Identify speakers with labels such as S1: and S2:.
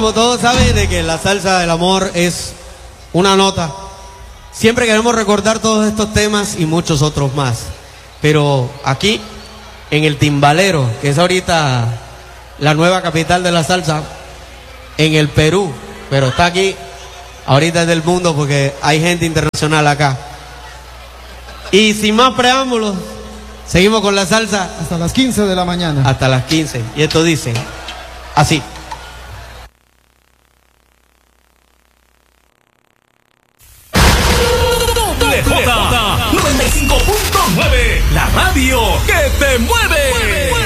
S1: Como todos saben de que la salsa del amor es una nota. Siempre queremos recordar todos estos temas y muchos otros más. Pero aquí, en el Timbalero, que es ahorita la nueva capital de la salsa, en el Perú, pero está aquí, ahorita es del mundo porque hay gente internacional acá. Y sin más preámbulos, seguimos con la salsa.
S2: Hasta las 15 de la mañana.
S1: Hasta las 15. Y esto dice así.
S3: WJ 95.9, la radio que te mueve.